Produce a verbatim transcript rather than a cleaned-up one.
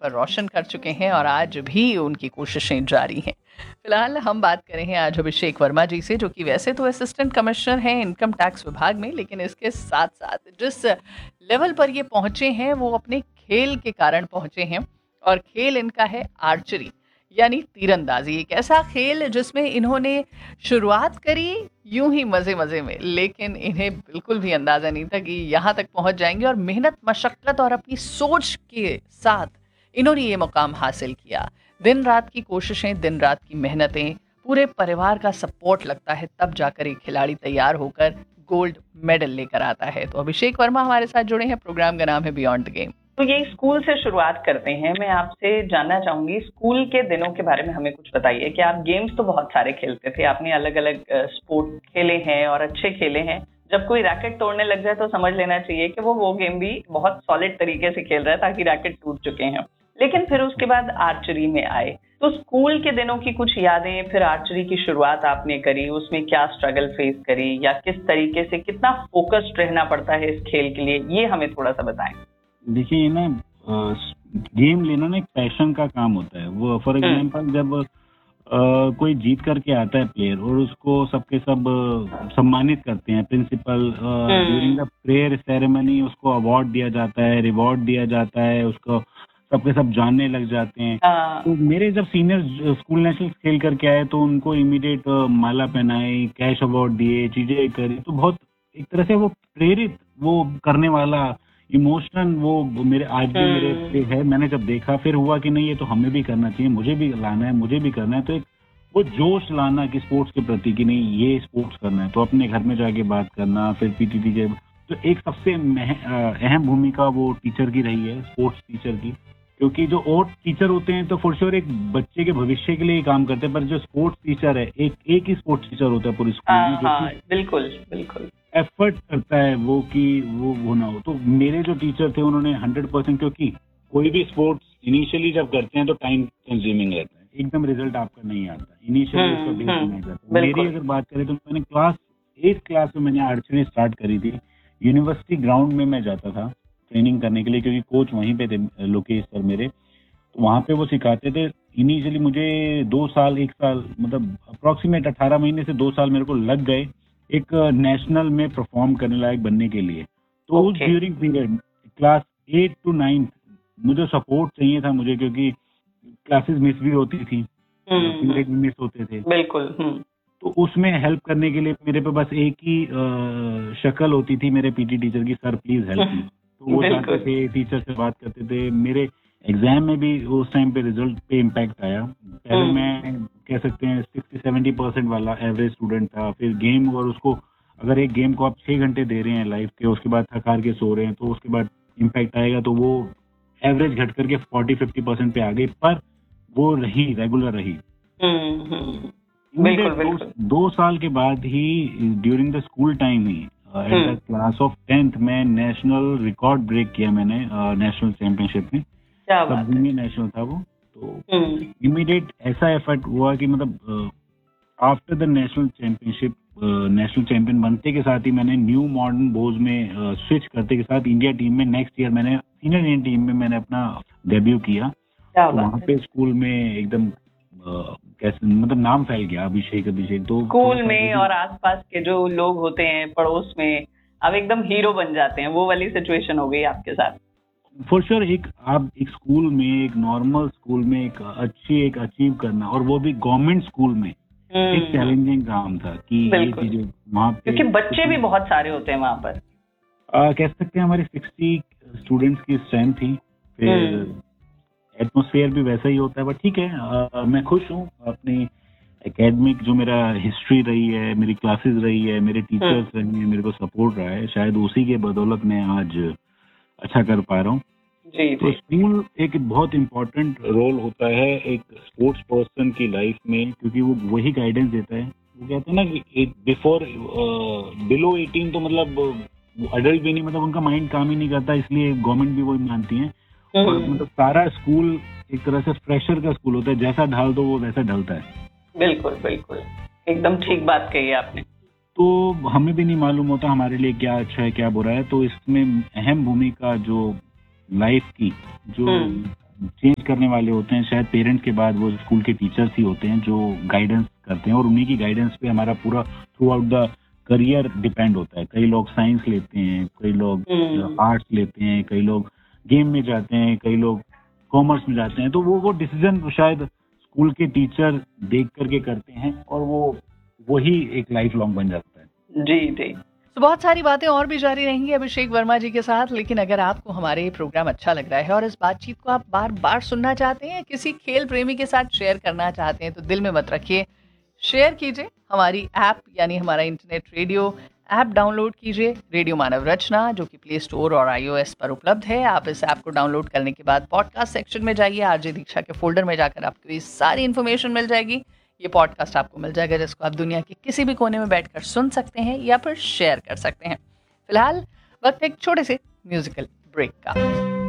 रोशन कर चुके हैं और आज भी उनकी कोशिशें जारी हैं। फिलहाल हम बात करें आज अभिषेक वर्मा जी से, जो कि वैसे तो असिस्टेंट कमिश्नर हैं इनकम टैक्स विभाग में, लेकिन इसके साथ साथ जिस लेवल पर ये पहुंचे हैं वो अपने खेल के कारण पहुंचे हैं। और खेल इनका है आर्चरी, यानी तीरंदाजी। एक ऐसा खेल जिसमें इन्होंने शुरुआत करी यूं ही मज़े मज़े में, लेकिन इन्हें बिल्कुल भी अंदाज़ा नहीं था कि यहाँ तक पहुँच जाएंगे। और मेहनत, मशक्क़त और अपनी सोच के साथ इन्होंने ये मुकाम हासिल किया। दिन रात की कोशिशें, दिन रात की मेहनतें, पूरे परिवार का सपोर्ट लगता है, तब जाकर एक खिलाड़ी तैयार होकर गोल्ड मेडल लेकर आता है। तो अभिषेक वर्मा हमारे साथ जुड़े हैं। प्रोग्राम का नाम है बियॉन्ड द गेम। तो ये स्कूल से शुरुआत करते हैं। मैं आपसे जानना चाहूंगी, स्कूल के दिनों के बारे में हमें कुछ बताइए कि आप गेम्स तो बहुत सारे खेलते थे, आपने अलग अलग स्पोर्ट खेले हैं और अच्छे खेले हैं। जब कोई रैकेट तोड़ने लग जाए तो समझ लेना चाहिए कि वो वो गेम भी बहुत सॉलिड तरीके से खेल रहा है, ताकि रैकेट टूट चुके हैं। लेकिन फिर उसके बाद आर्चरी में आए, तो स्कूल के दिनों की कुछ यादें, फिर आर्चरी की शुरुआत आपने करी, उसमें क्या स्ट्रगल फेस करी, या किस तरीके से कितना फोकस्ड रहना पड़ता है इस खेल के लिए, ये हमें थोड़ा सा बताएं। देखिए, ये ना गेम लेना ना एक पैशन का काम होता है। वो फॉर एग्जांपल जब आ, कोई जीत करके आता है प्लेयर और उसको सबके सब सम्मानित करते हैं, principal during the prayer ceremony उसको अवार्ड दिया जाता है, रिवॉर्ड दिया जाता है, उसको सबके सब जानने लग जाते हैं। तो मेरे जब सीनियर स्कूल नेशनल खेल करके आए तो उनको इमीडिएट माला पहनाई, कैश अवार्ड दिए, चीजें करी। तो बहुत एक तरह से वो प्रेरित, वो करने वाला इमोशन वो मेरे आज भी मेरे पे है। मैंने जब देखा फिर हुआ कि नहीं, ये तो हमें भी करना चाहिए, मुझे भी लाना है, मुझे भी करना है। तो एक वो जोश लाना कि स्पोर्ट्स के प्रति कि नहीं ये स्पोर्ट्स करना है, तो अपने घर में जाके बात करना, फिर पीटी टीचर। तो एक सबसे अहम भूमिका वो टीचर की रही है, स्पोर्ट्स टीचर की। क्योंकि जो और टीचर होते हैं तो फॉर श्योर एक बच्चे के भविष्य के लिए काम करते हैं, पर जो स्पोर्ट्स टीचर है, एक एक ही स्पोर्ट्स टीचर होता है पूरी स्कूल में, जो बिल्कुल बिल्कुल एफर्ट करता है वो कि वो वो ना हो। तो मेरे जो टीचर थे उन्होंने हंड्रेड परसेंट, क्योंकि कोई भी स्पोर्ट्स इनिशियली जब करते हैं तो टाइम कंज्यूमिंग रहता है, एकदम रिजल्ट आपका नहीं आता इनिशियली, उसका बेस नहीं जाता। मेरी अगर बात करें तो मैंने क्लास एट क्लास में मैंने आर्चरी स्टार्ट करी थी। यूनिवर्सिटी ग्राउंड में मैं जाता था ट्रेनिंग करने के लिए, क्योंकि कोच वहीं पे थे लोकेश सर मेरे, तो वहाँ पे वो सिखाते थे। इनिशियली मुझे दो साल एक साल मतलब अप्रोक्सीमेट अठारह महीने से दो साल मेरे को लग गए एक नेशनल में परफॉर्म करने लायक बनने के लिए। तो उस during period class eight to ninth मुझे सपोर्ट चाहिए था मुझे, क्योंकि क्लासेस मिस भी होती थी, पीरियड भी मिस होते थे। बिल्कुल। तो उसमें हेल्प करने के लिए मेरे पे बस एक ही शक्ल होती थी मेरे पीटी टीचर की, सर प्लीज हेल्प मी। तो वो जाते थे, टीचर से बात करते थे। मेरे एग्जाम में भी उस टाइम पे रिजल्ट पे इम्पैक्ट आया। पहले मैं कह सकते हैं सिक्सटी सेवेंटी परसेंट वाला एवरेज स्टूडेंट था। फिर गेम, और उसको अगर एक गेम को आप छह घंटे दे रहे हैं लाइफ के, उसके बाद थक हार के सो रहे हैं, तो उसके बाद इम्पैक्ट आएगा। तो वो एवरेज घट करके फोर्टी फिफ्टी परसेंट पे आ गई, पर वो रही, रेगुलर रही। बिल्कुल, बिल्कुल। दो साल के बाद ही during the school time he at the class of tenth में नेशनल रिकॉर्ड ब्रेक किया मैंने नेशनल चैंपियनशिप में। सब नेशनल था वो। तो इमीडिएट ऐसा एफर्ट हुआ कि मतलब after the national championship, national champion बनते के साथ ही मैंने न्यू मॉडर्न बोज में स्विच करते के साथ इंडिया टीम में नेक्स्ट ईयर मैंने सीनियर इंडियन टीम में मैंने अपना डेब्यू किया। तो वहाँ पे स्कूल में एकदम कैसे मतलब नाम फैल गया, अभिषेक अभिषेक। तो स्कूल में और आसपास के जो लोग होते हैं पड़ोस में, आप एकदम हीरो बन जाते हैं। वो वाली सिचुएशन हो गई आपके साथ? फॉर श्योर sure, एक आप एक स्कूल में, एक नॉर्मल स्कूल में एक अच्छी एक अचीव करना, और वो भी गवर्नमेंट स्कूल में, एक चैलेंजिंग काम था कि ये चीजें वहाँ पे, क्योंकि बच्चे भी बहुत सारे होते हैं वहाँ पर। आ, कह सकते हैं हमारी सिक्सटी स्टूडेंट्स की स्ट्रेंथ थी। फिर एटमोसफेयर भी वैसा ही होता है, बट ठीक है। आ, मैं खुश हूँ अपनी एकेडमिक जो मेरा हिस्ट्री रही है, मेरी क्लासेस रही है, मेरे टीचर्स रहे हैं, मेरे को सपोर्ट रहा है, शायद उसी के बदौलत मैं आज अच्छा कर पा रहा हूँ। जी, तो स्कूल एक बहुत इम्पोर्टेंट रोल होता है एक स्पोर्ट्स पर्सन की लाइफ में, क्योंकि वो वही गाइडेंस देता है। वो कहते हैं ना कि बिफोर बिलो एटीन तो मतलब अडल्ट भी नहीं, मतलब उनका माइंड काम ही नहीं करता, इसलिए गवर्नमेंट भी वही मानती है। और मतलब सारा स्कूल एक तरह से फ्रेशर का स्कूल होता है, जैसा ढाल दो वो वैसा ढलता है। बिल्कुल बिल्कुल, एकदम ठीक बात कही आपने। तो हमें भी नहीं मालूम होता हमारे लिए क्या अच्छा है क्या बुरा है। तो इसमें अहम भूमिका जो लाइफ की, जो चेंज करने वाले होते हैं शायद पेरेंट्स के बाद वो स्कूल के टीचर्स ही होते हैं जो गाइडेंस करते हैं, और उन्हीं की गाइडेंस पे हमारा पूरा through out the career depend होता है। कई लोग साइंस लेते हैं, कई लोग आर्ट्स लेते हैं, कई लोग गेम में जाते हैं, कई लोग कॉमर्स में जाते हैं। तो वो वो डिसीजन शायद स्कूल के टीचर देख करके करते हैं और वो वही एक लाइफ लॉन्ग बन जाता है। जी जी। तो बहुत सारी बातें और भी जारी रहेंगी अभिषेक वर्मा जी के साथ, लेकिन अगर आपको हमारे ये प्रोग्राम अच्छा लग रहा है और इस बातचीत को आप बार बार सुनना चाहते हैं, किसी खेल प्रेमी के साथ शेयर करना चाहते हैं, तो दिल में मत रखिए, शेयर कीजिए। हमारी ऐप यानी हमारा इंटरनेट रेडियो ऐप डाउनलोड कीजिए, रेडियो मानव रचना, जो कि प्ले स्टोर और आईओएस पर उपलब्ध है। आप इस ऐप को डाउनलोड करने के बाद पॉडकास्ट सेक्शन में जाइए, आरजे दीक्षा के फोल्डर में जाकर आपको ये सारी इन्फॉर्मेशन मिल जाएगी। ये पॉडकास्ट आपको मिल जाएगा जिसको आप दुनिया के किसी भी कोने में बैठकर सुन सकते हैं या फिर शेयर कर सकते हैं। फिलहाल वक्त एक छोटे से म्यूजिकल ब्रेक का।